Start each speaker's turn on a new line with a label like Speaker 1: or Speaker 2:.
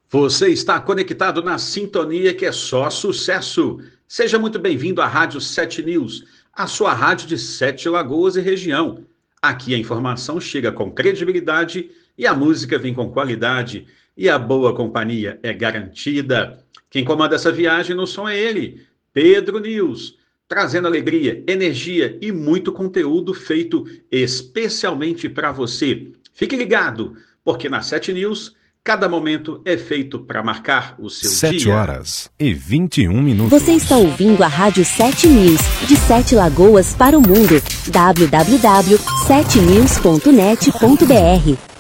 Speaker 1: Você está conectado na sintonia que é só sucesso. Seja muito bem-vindo à Rádio 7 News, a sua rádio de Sete Lagoas e região. Aqui a informação chega com credibilidade e a música vem com qualidade e a boa companhia é garantida. Quem comanda essa viagem no som é ele, Pedro News, trazendo alegria, energia e muito conteúdo feito especialmente para você. Fique ligado, porque na 7 News cada momento é feito para marcar o seu
Speaker 2: 7 horas e 21 minutos.
Speaker 3: Você está ouvindo a Rádio 7 News, de Sete Lagoas para o mundo. www.7news.net.br